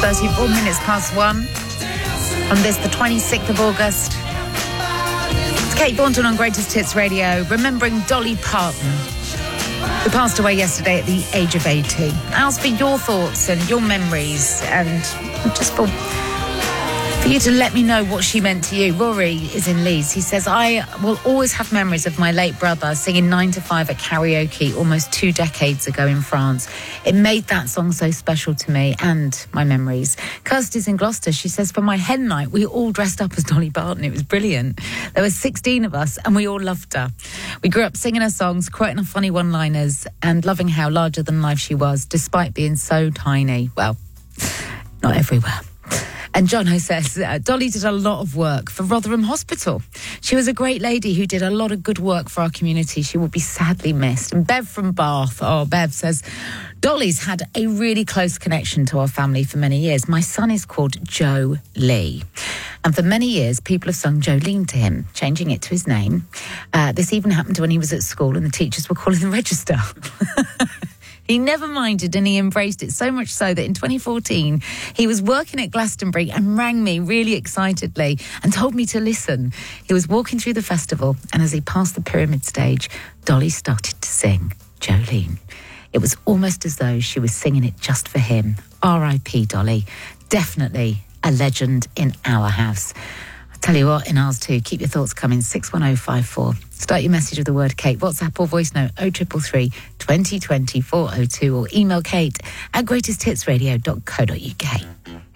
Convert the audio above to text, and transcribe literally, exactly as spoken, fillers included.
thirty-four minutes past one. On this, the twenty-sixth of August. It's Kate Thornton on Greatest Hits Radio, remembering Dolly Parton, who passed away yesterday at the age of eighty. I ask for your thoughts and your memories, and just for, for you to let me know what she meant to you. Rory is in Leeds. He says, I will always have memories of my late brother singing nine to five at karaoke almost two decades ago in France. It made that song so special to me and my memories. Kirsty's in Gloucester. She says, for my hen night, we all dressed up as Dolly Parton. It was brilliant. There were sixteen of us and we all loved her. We grew up singing her songs, quoting her funny one-liners and loving how larger than life she was, despite being so tiny. Well, not everywhere. And Jono says, uh, Dolly did a lot of work for Rotherham Hospital. She was a great lady who did a lot of good work for our community. She will be sadly missed. And Bev from Bath, oh, Bev says, Dolly's had a really close connection to our family for many years. My son is called Joe Lee. And for many years, people have sung Jolene to him, changing it to his name. Uh, this even happened when he was at school and the teachers were calling the register. He never minded and he embraced it, so much so that in twenty fourteen, he was working at Glastonbury and rang me really excitedly and told me to listen. He was walking through the festival and as he passed the pyramid stage, Dolly started to sing Jolene. It was almost as though she was singing it just for him. R I P Dolly. Definitely a legend in our house. I'll tell you what, in ours too, keep your thoughts coming, six one oh five four. Start your message with the word Kate. WhatsApp or voice note oh three three three, twenty twenty, four oh two or email Kate at greatest hits radio dot co dot uk.